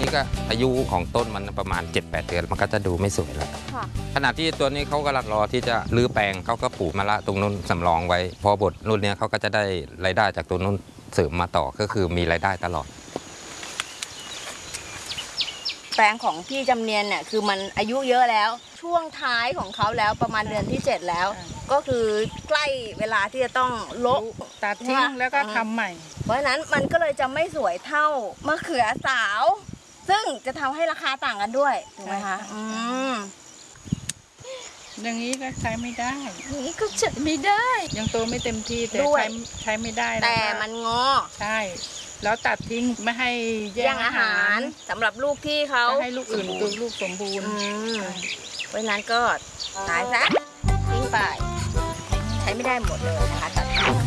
ก็อายุของต้นมันประมาณ 7-8 เดือนมันก็จะดูไม่สวยแล้วขณะที่ตัวนี้เขากำลังรอที่จะรื้อแปลงเขาก็ปลูกมะละตรงนู้นสำรองไว้พอบทรุ่นนี้เขาก็จะได้รายได้จากตัวนู้นเสริมมาต่อก็คือมีรายได้ตลอดแปลงของพี่จำเนียนเนี่ยคือมันอายุเยอะแล้วช่วงท้ายของเขาแล้วประมาณเดือนที่ 7แล้วก็คือใกล้เวลาที่จะต้องตัดทิ้งแล้วก็ทำใหม่เพราะฉะนั้นมันก็เลยจะไม่สวยเท่ามะเขือสาวซึ่งจะทำให้ราคาต่างกันด้วยถูกไหมคะอย่างนี้ก็ใช้ไม่ได้อย่างนี้ก็ใช้ไม่ได้ยังโตไม่เต็มที่แต่ใช้ไม่ได้แต่มันงอใช่แล้วตัดทิ้งไม่ให้แย่งอาหารสำหรับลูกที่เขาให้ลูกอื่นดูลูกสมบูรณ์เพราะนั้นก็ตายซะทิ้งไปใช้ไม่ได้หมดเลยนะคะ